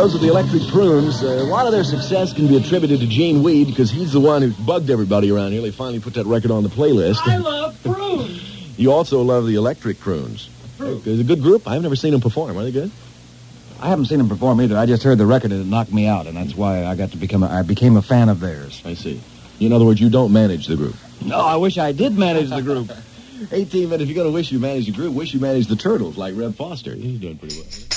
Those are the Electric Prunes. A lot of their success can be attributed to Gene Weed because he's the one who bugged everybody around here. They finally put that record on the playlist. I love prunes. You also love the Electric Prunes. It's a good group. I've never seen them perform. Are they good? I haven't seen them perform either. I just heard the record and it knocked me out, and that's why I became a fan of theirs. I see. In other words, you don't manage the group. No, I wish I did manage the group. 18, but if you're going to wish you managed the group, wish you managed the Turtles like Reb Foster. He's doing pretty well.